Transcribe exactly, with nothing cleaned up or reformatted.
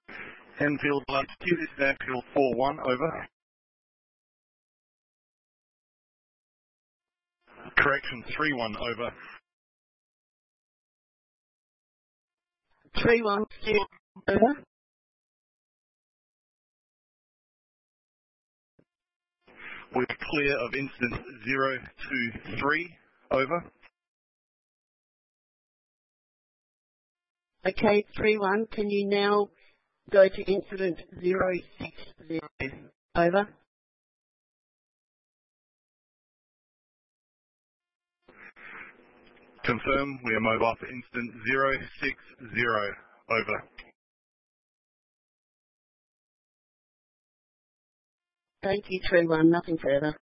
Enfield latitude is Enfield four one, over. Correction, three one, over. three one, over. We're clear of incident zero two three, over. Okay, three one, can you now go to incident zero six zero, over. Confirm we are mobile for incident zero six zero, over. Thank you, three one, nothing further.